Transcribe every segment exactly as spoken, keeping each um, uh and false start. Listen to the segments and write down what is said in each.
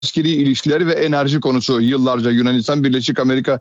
askeri ilişkileri ve enerji konusu yıllarca Yunanistan Birleşik Amerika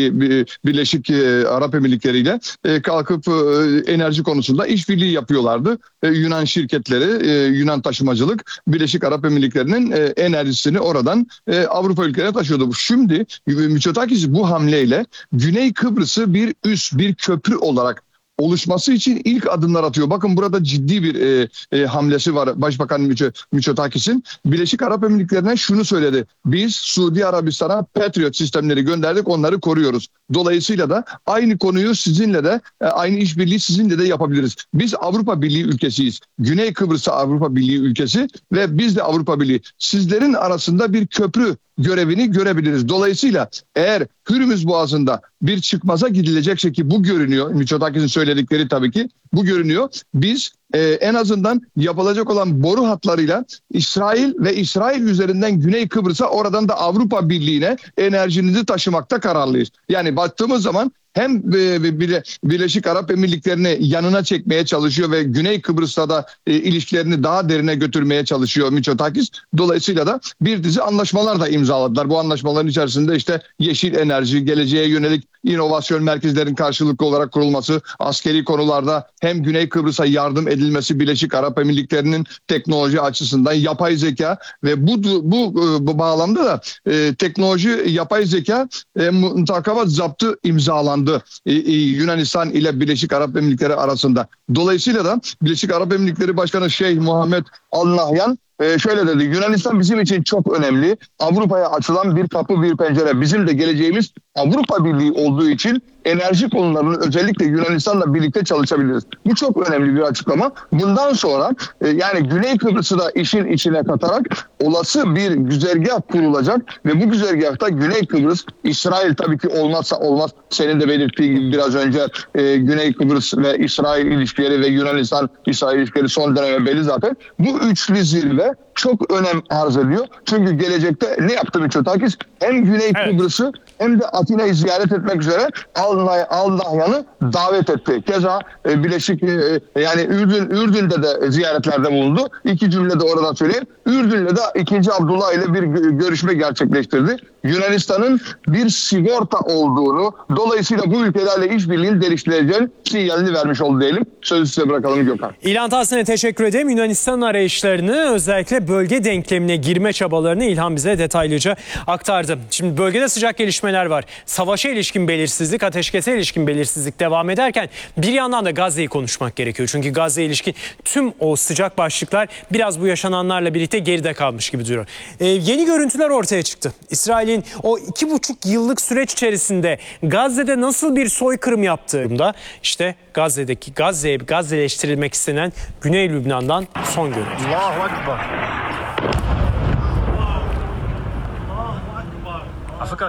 Birleşik Arap Emirlikleri ile kalkıp enerji konusunda işbirliği yapıyorlardı. Yunan şirketleri, Yunan taşımacılık Birleşik Arap Emirlikleri'nin enerjisini oradan Avrupa ülkelerine taşıyordu. Şimdi Mitsotakis bu hamleyle Güney Kıbrıs'ı bir üs, bir köprü olarak oluşması için ilk adımlar atıyor. Bakın burada ciddi bir e, e, hamlesi var Başbakan Mitsotakis'in. Birleşik Arap Emirlikleri'ne şunu söyledi. Biz Suudi Arabistan'a Patriot sistemleri gönderdik, onları koruyoruz. Dolayısıyla da aynı konuyu sizinle de, e, aynı işbirliği sizinle de yapabiliriz. Biz Avrupa Birliği ülkesiyiz. Güney Kıbrıs'ta Avrupa Birliği ülkesi ve biz de Avrupa Birliği. Sizlerin arasında bir köprü görevini görebiliriz. Dolayısıyla eğer Hürmüz Boğazı'nda bir çıkmaza gidilecekse, ki bu görünüyor, Mitsotakis'in söyledikleri tabii ki bu görünüyor. Biz e, en azından yapılacak olan boru hatlarıyla İsrail ve İsrail üzerinden Güney Kıbrıs'a, oradan da Avrupa Birliği'ne enerjinizi taşımakta kararlıyız. Yani baktığımız zaman hem Birleşik Arap Emirlikleri'ni yanına çekmeye çalışıyor ve Güney Kıbrıs'ta da e, ilişkilerini daha derine götürmeye çalışıyor Mitsotakis. Dolayısıyla da bir dizi anlaşmalar da imzaladılar. Bu anlaşmaların içerisinde işte yeşil enerji, geleceğe yönelik inovasyon merkezlerin karşılıklı olarak kurulması, askeri konularda hem Güney Kıbrıs'a yardım edilmesi, Birleşik Arap Emirlikleri'nin teknoloji açısından yapay zeka ve bu bu, bu bağlamda da e, teknoloji, yapay zeka e, mutakabat zaptı imzalandı Yunanistan ile Birleşik Arap Emirlikleri arasında. Dolayısıyla da Birleşik Arap Emirlikleri Başkanı Şeyh Muhammed Al Nahyan şöyle dedi: Yunanistan bizim için çok önemli. Avrupa'ya açılan bir kapı, bir pencere. Bizim de geleceğimiz Avrupa Birliği olduğu için enerji konularını özellikle Yunanistan'la birlikte çalışabiliriz. Bu çok önemli bir açıklama. Bundan sonra yani Güney Kıbrıs'ı da işin içine katarak olası bir güzergah kurulacak ve bu güzergahta Güney Kıbrıs, İsrail tabii ki olmazsa olmaz. Senin de belirttiği gibi biraz önce e, Güney Kıbrıs ve İsrail ilişkileri ve Yunanistan-İsrail ilişkileri son döneme belli zaten. Bu üçlü zirve çok önem arz ediyor. Çünkü gelecekte ne yaptı Mitsotakis? Hem Güney evet. Kıbrıs'ı hem de Atina'yı ziyaret etmek üzere Al Nahyan'ı davet etti. Keza e, Birleşik e, yani Ürdün Ürdün'de de ziyaretlerde bulundu. İki cümle de oradan söyleyeyim. Ürdün'le de ikinci Abdullah ile bir görüşme gerçekleştirdi. Yunanistan'ın bir sigorta olduğunu, dolayısıyla bu ülkelerle işbirliğini geliştireceğini sinyalini vermiş oldu diyelim. Sözü size bırakalım Gökhan. İlhan Tahsin'e teşekkür ederim. Yunanistan'ın arayışlarını, özellikle bölge denklemine girme çabalarını İlhan bize detaylıca aktardı. Şimdi bölgede sıcak gelişmeler var. Savaşa ilişkin belirsizlik, ateşkese ilişkin belirsizlik devam ederken bir yandan da Gazze'yi konuşmak gerekiyor. Çünkü Gazze'ye ilişkin tüm o sıcak başlıklar biraz bu yaşananlarla birlikte geride kalmış gibi duruyor. Ee, yeni görüntüler ortaya çıktı. İsrail'in o iki buçuk yıllık süreç içerisinde Gazze'de nasıl bir soykırım yaptığında, işte Gazze'deki Gazze'ye Gazze'leştirilmek istenen Güney Lübnan'dan son görüntü. Allahu Ekber. Afrika.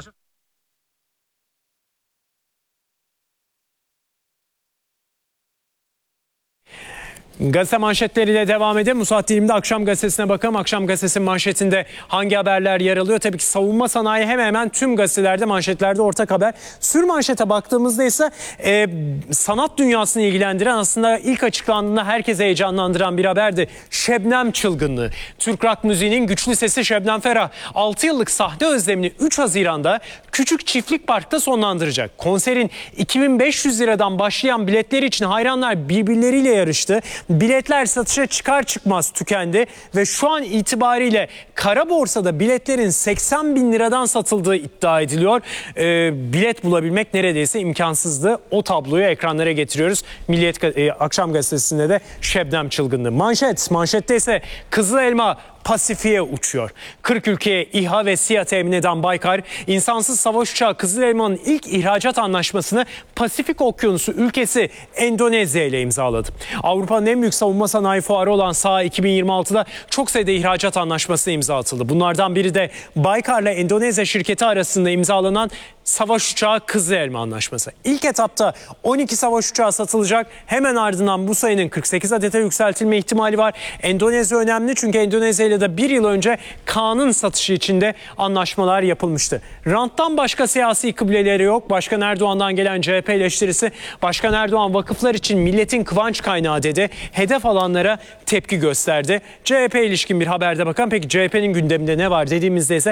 Gazete manşetleriyle devam edelim. Bu saat dilimde Akşam Gazetesi'ne bakalım. Akşam Gazetesi'nin manşetinde hangi haberler yer alıyor? Tabii ki savunma sanayi hemen hemen tüm gazetelerde, manşetlerde ortak haber. Sür manşete baktığımızda ise e, sanat dünyasını ilgilendiren, aslında ilk açıklandığında herkese heyecanlandıran bir haberdi. Şebnem çılgınlığı. Türk rock müziğinin güçlü sesi Şebnem Ferah altı yıllık sahne özlemini üç Haziran'da Küçük Çiftlik Park'ta sonlandıracak. Konserin iki bin beş yüz liradan başlayan biletleri için hayranlar birbirleriyle yarıştı. Biletler satışa çıkar çıkmaz tükendi ve şu an itibariyle kara borsada biletlerin seksen bin liradan satıldığı iddia ediliyor. Ee, bilet bulabilmek neredeyse imkansızdı. O tabloyu ekranlara getiriyoruz. Milliyet e, Akşam Gazetesi'nde de Şebnem çılgınlığı. Manşet, manşette ise Kızıl Elma Pasifik'e uçuyor. kırk ülkeye İHA ve SİHA temin eden Baykar, insansız savaş uçağı Kızıl Elma'nın ilk ihracat anlaşmasını Pasifik Okyanusu ülkesi Endonezya ile imzaladı. Avrupa'nın en büyük savunma sanayi fuarı olan SAA iki bin yirmi altıda çok sayıda ihracat anlaşmasına imza atıldı. Bunlardan biri de Baykar'la Endonezya şirketi arasında imzalanan savaş uçağı Kızılelma Anlaşması. İlk etapta on iki savaş uçağı satılacak. Hemen ardından bu sayının kırk sekiz adete yükseltilme ihtimali var. Endonezya önemli çünkü Endonezya ile de bir yıl önce K'nın satışı içinde anlaşmalar yapılmıştı. Ranttan başka siyasi kıbleleri yok. Başkan Erdoğan'dan gelen C H P eleştirisi. Başkan Erdoğan vakıflar için milletin kıvanç kaynağı dedi. Hedef alanlara tepki gösterdi. C H P ilişkin bir haberde bakalım. Peki C H P'nin gündeminde ne var dediğimizde ise